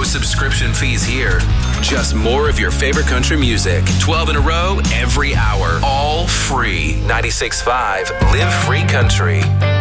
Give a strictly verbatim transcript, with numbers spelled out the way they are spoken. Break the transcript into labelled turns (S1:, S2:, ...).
S1: No subscription fees here. Just more of your favorite country music. twelve in a row, every hour. All free. ninety-six point five Live Free Country.